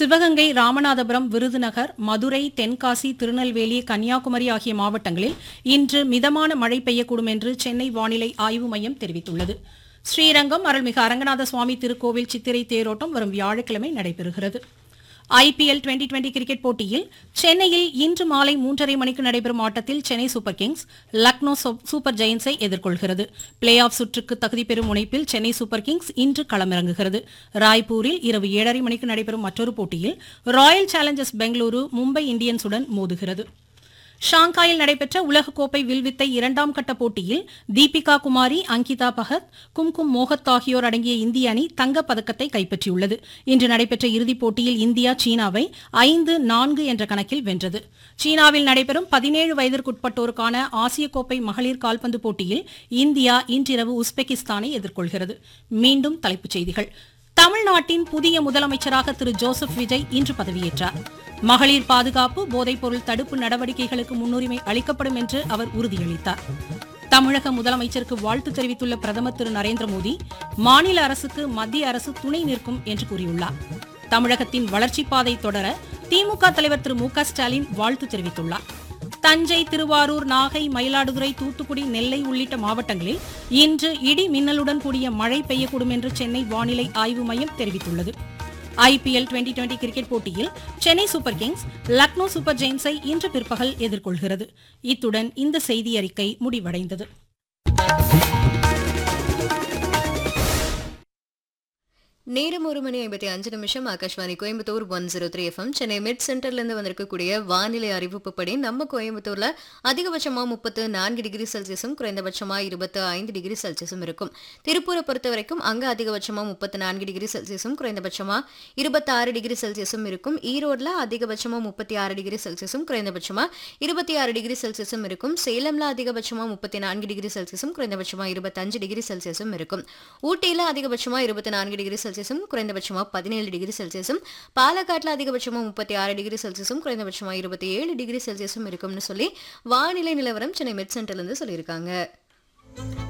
சிவகங்கை, ராமநாதபுரம், விருதுநகர், மதுரை, தென்காசி, திருநெல்வேலி, கன்னியாகுமரி ஆகிய மாவட்டங்களில் இன்று மிதமான மழை பெய்யக்கூடும் என்று சென்னை வானிலை ஆய்வு மையம் தெரிவித்துள்ளது. ஸ்ரீரங்கம் அருள்மிகு அரங்கநாத சுவாமி திருக்கோவில் சித்திரை தேரோட்டம் வரும் வியாழக்கிழமை நடைபெறுகிறது. IPL 2020 கிரிக்கெட் போட்டியில் சென்னையில் இன்று மாலை 3:30 மணிக்கு நடைபெறும் ஆட்டத்தில் Chennai super Kings Lucknow super ஜெயின்ஸை எதிர்கொள்கிறது. பிளே ஆஃப் சுற்றுக்கு தகுதி பெறும் முனைப்பில் சென்னை சூப்பர் கிங்ஸ் இன்று களமிறங்குகிறது. ராய்ப்பூரில் இரவு 7:30 மணிக்கு நடைபெறும் மற்றொரு போட்டியில் ராயல் சேலஞ்சர்ஸ் பெங்களூரு மும்பை இந்தியன்ஸுடன் மோதுகிறது. ஷாங்காயில் நடைபெற்ற உலகக்கோப்பை வில்வித்தை 2ஆம் கட்ட போட்டியில் தீபிகா குமாரி, அங்கிதா பகத், கும்கும் மோகத் ஆகியோர் அடங்கிய இந்திய அணி தங்கப் பதக்கத்தை கைப்பற்றியுள்ளது. இன்று நடைபெற்ற இறுதிப் போட்டியில் இந்தியா சீனாவை 5-4 என்ற கணக்கில் வென்றது. சீனாவில் நடைபெறும் 17 வயதிற்குட்பட்டோருக்கான ஆசிய கோப்பை மகளிர் கால்பந்து போட்டியில் இந்தியா இன்றிரவு உஸ்பெகிஸ்தானை எதிர்கொள்கிறது. மீண்டும் தலைப்புச் செய்திகள். தமிழ்நாட்டின் புதிய முதலமைச்சராக திரு ஜோசப் விஜய் இன்று பதவியேற்றார். மகளிர் பாதுகாப்பு, போதைப்பொருள் தடுப்பு நடவடிக்கைகளுக்கு முன்னுரிமை அளிக்கப்படும் என்று அவர் உறுதியளித்தார். தமிழக முதலமைச்சருக்கு வாழ்த்து தெரிவித்துள்ள பிரதமர் திரு நரேந்திர மோடி, மாநில அரசுக்கு மத்திய அரசு துணை நிற்கும் என்று கூறியுள்ளார். தமிழகத்தின் வளர்ச்சிப் பாதை தொடர திமுக தலைவர் திரு மு.க. ஸ்டாலின் வாழ்த்து தெரிவித்துள்ளார். தஞ்சை, திருவாரூர், நாகை, மயிலாடுதுறை, தூத்துக்குடி, நெல்லை உள்ளிட்ட மாவட்டங்களில் இன்று இடி மின்னலுடன் கூடிய மழை பெய்யக்கூடும் என்று சென்னை வானிலை ஆய்வு மையம் தெரிவித்துள்ளது. IPL 2020 கிரிக்கெட் போட்டியில் Chennai super Kings Lucknow super ஜெயின்ஸை இன்று பிற்பகல் எதிர்கொள்கிறது. இத்துடன் இந்த செய்தி அறிக்கை முடிவடைந்தது. நேரம் 1:55 ஆகாஷ்வாணி கோயம்புத்தூர் 103 FM. சென்னை மிட் சென்டர்லேருந்து வந்திருக்கக்கூடிய வானிலை அறிவிப்புப்படி நம்ம கோயம்புத்தூர்ல அதிகபட்சமா 34 டிகிரி செல்சியஸும் குறைந்தபட்சமா 25 டிகிரி செல்சியஸும் இருக்கும். திருப்பூரை பொறுத்த வரைக்கும் அங்க அதிகபட்சமா 34 டிகிரி செல்சியஸும் குறைந்தபட்சமா 26 டிகிரி செல்சியஸும் இருக்கும். ஈரோடுல அதிகபட்சமா 36 டிகிரி செல்சியஸும் குறைந்தபட்சமா 26 டிகிரி செல்சியஸும் இருக்கும். சேலம்ல அதிகபட்சமா 34 டிகிரி செல்சியஸும் குறைந்தபட்சமா 25 டிகிரி செல்சியஸும் இருக்கும். ஊட்டியில அதிகபட்சமா 24 டிகிரி செல்சியஸும் குறைந்தபட்சமா 17 டிகிரி செல்சியஸும், பாலக்காட்டுல அதிகபட்சமா 36 டிகிரி செல்சியஸும் குறைந்தபட்சமா 27 டிகிரி செல்சியஸும் இருக்கும்னு சொல்லி வானிலை நிலவரம் சென்னை மெட் சென்டர்ல இருந்து சொல்லியிருக்காங்க.